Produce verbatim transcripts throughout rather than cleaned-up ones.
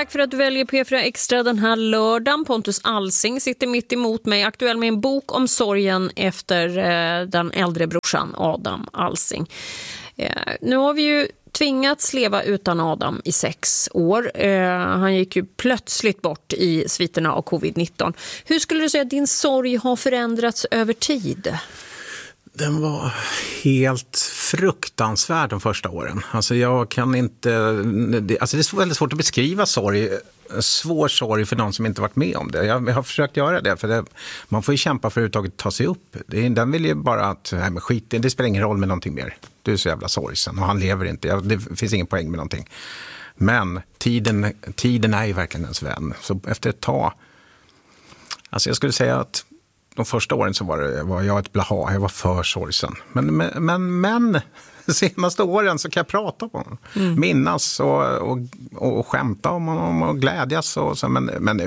Tack för att du väljer P fyra Extra den här lördagen. Pontus Alsing sitter mitt emot mig, aktuell med en bok om sorgen efter eh, den äldre brorsan Adam Alsing. Eh, nu har vi ju tvingats leva utan Adam i sex år. Eh, han gick ju plötsligt bort i sviterna av covid nitton. Hur skulle du säga att din sorg har förändrats över tid? Den var helt fruktansvärd de första åren. Alltså jag kan inte... Alltså det är väldigt svårt att beskriva sorg. Svår sorg för någon som inte varit med om det. Jag har försökt göra det. För det, man får ju kämpa för att överhuvudtaget ta sig upp. Det, den vill ju bara att... Nej, men skit, det spelar ingen roll med någonting mer. Du är så jävla sorgsen och han lever inte. Det finns ingen poäng med någonting. Men tiden, tiden är ju verkligen ens vän. Så efter ett tag... Alltså jag skulle säga att... De första åren så var, det, var jag ett blaha, jag var för sorgsen. Men, men, men, men de senaste åren så kan jag prata på honom. Mm. Minnas och, och, och skämta om honom och glädjas. Och så, men, men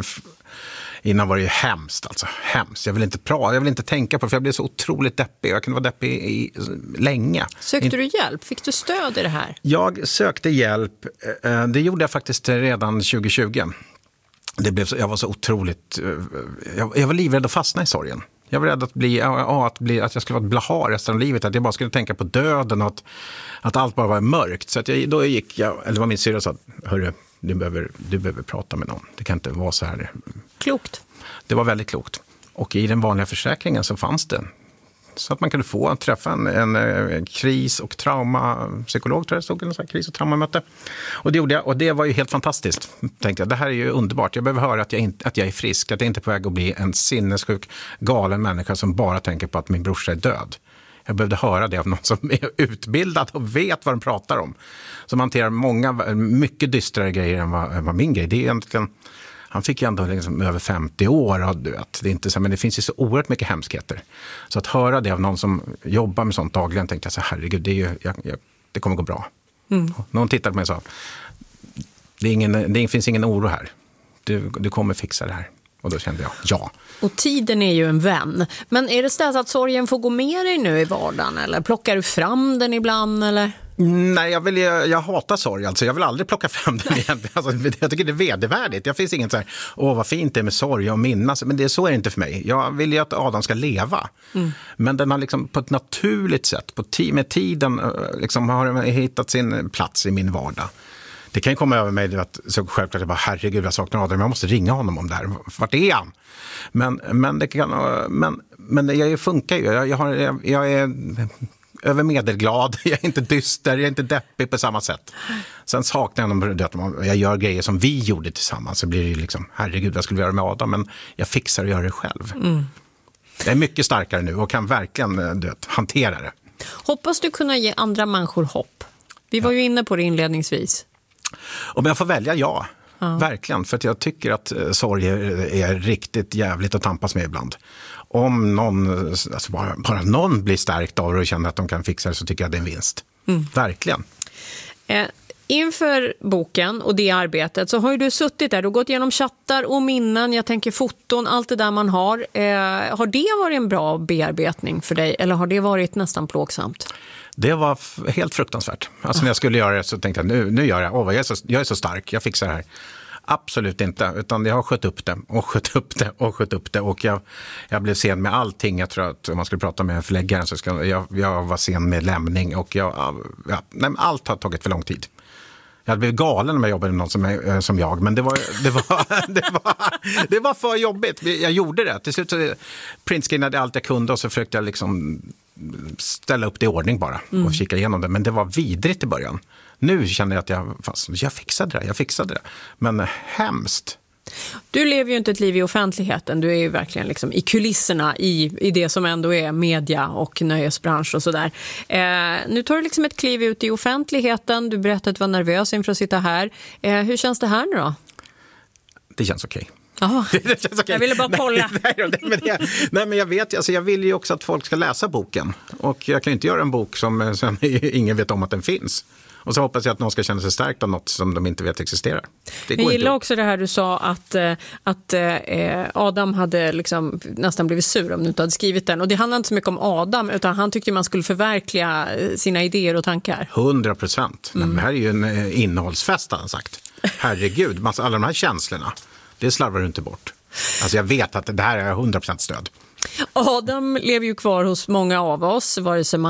innan var det ju hemskt, alltså. Hemskt. Jag vill inte prata, jag vill inte tänka på det, för jag blev så otroligt deppig. Jag kunde vara deppig i, i, länge. Sökte du hjälp? Fick du stöd i det här? Jag sökte hjälp. Det gjorde jag faktiskt redan tjugo tjugo. Det blev så, jag var så otroligt... Jag, jag var livrädd att fastna i sorgen. Jag var rädd att, bli, ja, att, bli, att jag skulle vara ett blaha resten av livet. Att jag bara skulle tänka på döden och att, att allt bara var mörkt. Så att jag, då gick jag... Eller vad min syrra sa, hörru, du behöver, du behöver prata med någon. Det kan inte vara så här. Klokt. Det var väldigt klokt. Och i den vanliga försäkringen så fanns det... Så att man kunde få träffa en, en, en kris- och traumapsykolog, tror jag det stod, en sån här kris- och traumamöte. Och det gjorde jag, och det var ju helt fantastiskt. Tänkte jag, det här är ju underbart. Jag behöver höra att jag, inte, att jag är frisk, att jag inte är på väg att bli en sinnessjuk, galen människa som bara tänker på att min brorsa är död. Jag behövde höra det av någon som är utbildad och vet vad de pratar om. Som hanterar många, mycket dystrare grejer än vad, än vad min grej. Det är egentligen... Han fick ju ändå liksom över femtio år av död. Det är inte så, men det finns ju så oerhört mycket hemskheter. Så att höra det av någon som jobbar med sånt dagligen, tänkte jag så herregud, det, är ju, jag, jag, det kommer gå bra. Mm. Någon tittade på mig och sa, det, är ingen, det finns ingen oro här. Du, du kommer fixa det här. Och då kände jag, ja. Och tiden är ju en vän. Men är det så att sorgen får gå med dig nu i vardagen? Eller plockar du fram den ibland? Eller? Nej, jag, vill, jag, jag hatar sorg. Alltså. Jag vill aldrig plocka fram den igen. Alltså, jag tycker det är vedervärdigt. Jag finns inget så här, åh vad fint det är med sorg och minnas. Men det, så är det inte för mig. Jag vill ju att Adam ska leva. Mm. Men den har liksom på ett naturligt sätt, på t- med tiden liksom, har hittat sin plats i min vardag. Det kan ju komma över mig att så självklart jag bara, herregud, jag saknar Adam, men jag måste ringa honom om det här. Vart är han? Men, men, det kan, men, men jag funkar ju. Jag, jag, har, jag, jag är över medelglad, jag är inte dyster, jag är inte deppig på samma sätt. Sen saknar jag att jag gör grejer som vi gjorde tillsammans. Så blir det ju liksom, herregud, vad skulle vi göra med Adam? Men jag fixar att göra det själv. Mm. Jag är mycket starkare nu och kan verkligen döt, hantera det. Hoppas du kunna ge andra människor hopp. Vi var ja. ju inne på det inledningsvis. Om jag får välja, ja. ja. Verkligen, för att jag tycker att sorg är, är riktigt jävligt att tampas med ibland. Om någon, alltså bara, bara någon blir stärkt av det och känner att de kan fixa det, så tycker jag det är en vinst. Mm. Verkligen. Eh, inför boken och det arbetet så har ju du suttit där och gått igenom chattar och minnen, jag tänker foton, allt det där man har. Eh, har det varit en bra bearbetning för dig eller har det varit nästan plågsamt? Det var f- helt fruktansvärt. Alltså när jag skulle göra det så tänkte jag, nu, nu gör jag, åh, jag, är så, jag är så stark, jag fixar det här. Absolut inte, utan jag har skött upp det och skött upp det och skött upp det och jag, jag blev sen med allting. Jag tror att om man skulle prata med förläggaren så ska jag, jag var sen med lämning och jag, ja, nej, allt har tagit för lång tid. Jag hade blivit galen när jag jobbade med någon som, är, som jag, men det var, det, var, det, var, det var för jobbigt. Jag gjorde det. Till slut så printscreenade allt jag kunde och så försökte jag liksom ställa upp det i ordning bara och mm. kika igenom det. Men det var vidrigt i början. Nu känner jag att jag, fast, jag fixade det, jag fixade det. Men hemskt. Du lever ju inte ett liv i offentligheten. Du är ju verkligen liksom i kulisserna i, i det som ändå är media och nöjesbransch och sådär. Eh, nu tar du liksom ett kliv ut i offentligheten. Du berättade att du var nervös inför att sitta här. Eh, hur känns det här nu då? Det känns okej. Oh, det känns okej. Jag ville bara kolla. Nej, nej, men jag, nej, men jag vet, alltså jag vill ju också att folk ska läsa boken. Och jag kan ju inte göra en bok som, som ingen vet om att den finns. Och så hoppas jag att någon ska känna sig stärkt av något som de inte vet existerar. Det jag gillar också det här du sa att, att eh, Adam hade liksom nästan blivit sur om du inte hade skrivit den. Och det handlar inte så mycket om Adam utan han tyckte man skulle förverkliga sina idéer och tankar. Hundra procent. Mm. Det här är ju en innehållsfest har han sagt. herregud, massa, alla de här känslorna, det slarvar du inte bort. Alltså jag vet att det här är hundra procent stöd. Adam lever ju kvar hos många av oss, vare sig man